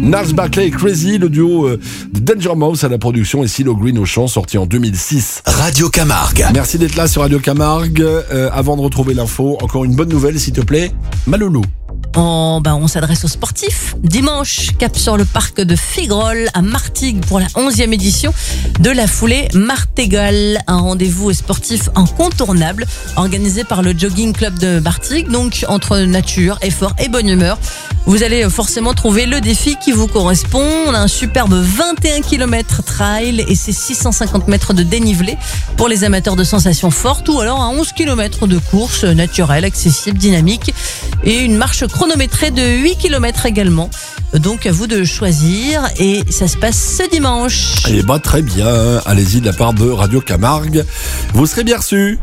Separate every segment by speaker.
Speaker 1: Gnarls Barkley et Crazy, le duo de Danger Mouse à la production et CeeLo Green au chant, sorti en 2006.
Speaker 2: Radio Camargue.
Speaker 1: Merci d'être là sur Radio Camargue. Avant de retrouver l'info, encore une bonne nouvelle s'il te plaît, Maloulou.
Speaker 3: On s'adresse aux sportifs. Dimanche, cap sur le parc de Figrol à Martigues pour la 11e édition de la foulée Martégal. Un rendez-vous sportif incontournable organisé par le Jogging Club de Martigues. Donc, entre nature, effort et bonne humeur, vous allez forcément trouver le défi qui vous correspond. On a un superbe 21 km trail et c'est 650 mètres de dénivelé pour les amateurs de sensations fortes, ou alors un 11 km de course naturelle, accessible, dynamique, et une marche chronométrée de 8 km également. Donc à vous de choisir, et ça se passe ce dimanche.
Speaker 1: Eh bah très bien, allez-y de la part de Radio Camargue, vous serez bien reçus.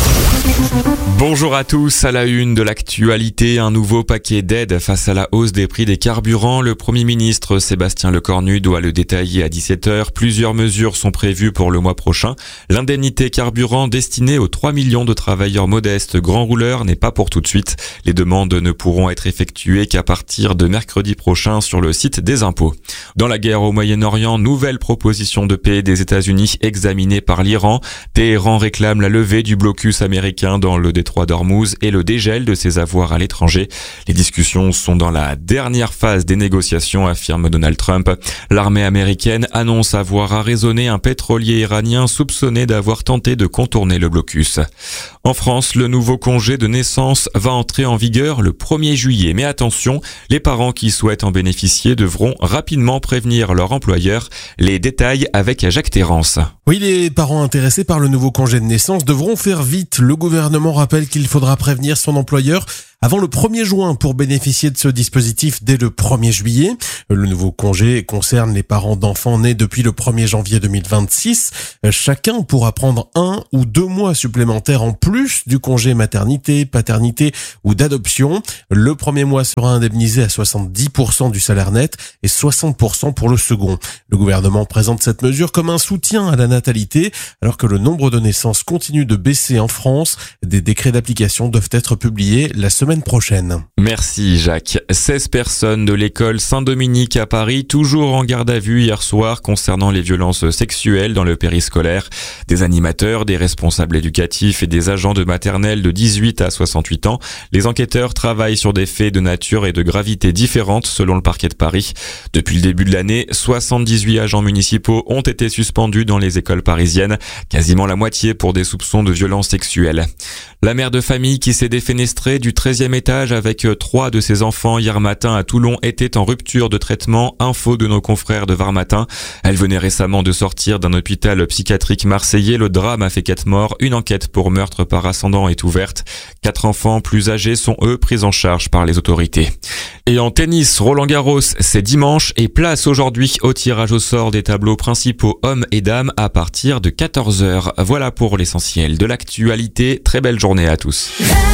Speaker 4: Bonjour à tous, à la une de l'actualité, un nouveau paquet d'aides face à la hausse des prix des carburants. Le Premier ministre Sébastien Lecornu doit le détailler à 17h. Plusieurs mesures sont prévues pour le mois prochain. L'indemnité carburant destinée aux 3 millions de travailleurs modestes grands rouleurs n'est pas pour tout de suite. Les demandes ne pourront être effectuées qu'à partir de mercredi prochain sur le site des impôts. Dans la guerre au Moyen-Orient, nouvelle proposition de paix des États-Unis examinée par l'Iran. Téhéran réclame la levée du blocus américain dans le détroit d'Ormuz et le dégel de ses avoirs à l'étranger. Les discussions sont dans la dernière phase des négociations, affirme Donald Trump. L'armée américaine annonce avoir arraisonné un pétrolier iranien soupçonné d'avoir tenté de contourner le blocus. En France, le nouveau congé de naissance va entrer en vigueur le 1er juillet. Mais attention, les parents qui souhaitent en bénéficier devront rapidement prévenir leur employeur. Les détails avec Jacques Terrance.
Speaker 5: Oui, les parents intéressés par le nouveau congé de naissance devront faire vite. Le gouvernement rappelle qu'il faudra prévenir son employeur avant le 1er juin pour bénéficier de ce dispositif dès le 1er juillet. Le nouveau congé concerne les parents d'enfants nés depuis le 1er janvier 2026. Chacun pourra prendre 1 ou 2 mois supplémentaires en plus du congé maternité, paternité ou d'adoption. Le premier mois sera indemnisé à 70% du salaire net et 60% pour le second. Le gouvernement présente cette mesure comme un soutien à la natalité alors que le nombre de naissances continue de baisser en France. Des décrets d'application doivent être publiés la semaine prochaine.
Speaker 4: Merci Jacques. 16 personnes de l'école Saint-Dominique à Paris, toujours en garde à vue hier soir concernant les violences sexuelles dans le périscolaire. Des animateurs, des responsables éducatifs et des agents de maternelle de 18 à 68 ans. Les enquêteurs travaillent sur des faits de nature et de gravité différentes selon le parquet de Paris. Depuis le début de l'année, 78 agents municipaux ont été suspendus dans les écoles parisiennes, quasiment la moitié pour des soupçons de violences sexuelles. La mère de famille qui s'est défenestrée du 13e étage avec 3 de ses enfants hier matin à Toulon était en rupture de traitement, info de nos confrères de Var Matin. Elle venait récemment de sortir d'un hôpital psychiatrique marseillais. Le drame a fait 4 morts. Une enquête pour meurtre par ascendant est ouverte. 4 enfants plus âgés sont eux pris en charge par les autorités. Et en tennis, Roland-Garros, c'est dimanche et place aujourd'hui au tirage au sort des tableaux principaux hommes et dames à partir de 14h. Voilà pour l'essentiel de l'actualité. Très belle journée à tous.